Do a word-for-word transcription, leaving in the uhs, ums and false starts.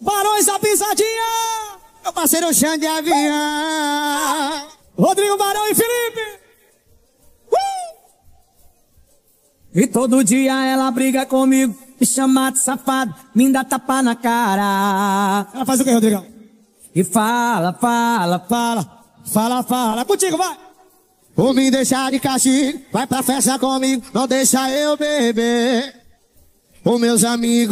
Barões da Pisadinha. Meu parceiro Xande Avião. Rodrigo Barão e Felipe. Uh! E todo dia ela briga comigo, me chama de safado, me dá tapa na cara. Ela faz o que, Rodrigão? E fala, fala, fala, fala, fala. Contigo, vai! Por me deixar de castigo, vai pra festa comigo, não deixa eu beber. Os meus amigos